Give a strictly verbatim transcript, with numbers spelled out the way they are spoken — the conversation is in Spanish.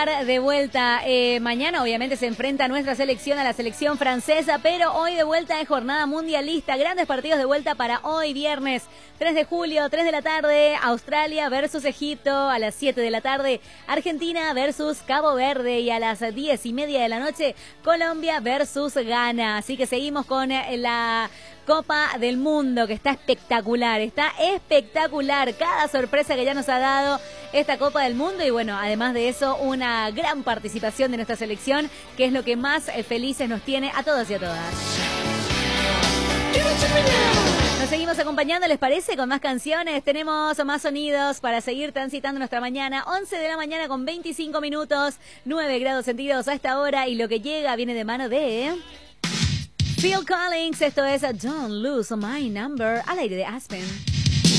estar de vuelta. Eh, mañana obviamente se enfrenta nuestra selección a la selección francesa, pero hoy de vuelta es jornada mundialista. Grandes partidos de vuelta para hoy viernes tres de julio, tres de la tarde, Australia versus Egipto, a las siete de la tarde, Argentina versus Cabo Verde y a las diez y media de la noche, Colombia versus Ghana. Así que seguimos con la Copa del Mundo, que está espectacular, está espectacular. Cada sorpresa que ya nos ha dado esta Copa del Mundo y bueno, además de eso, una gran participación de nuestra selección, que es lo que más felices nos tiene a todos y a todas. Nos seguimos acompañando, ¿les parece? Con más canciones, tenemos más sonidos para seguir transitando nuestra mañana. once de la mañana con veinticinco minutos, nueve grados centígrados a esta hora y lo que llega viene de mano de Phil Collins. Esto es Don't Lose My Number al aire de Aspen.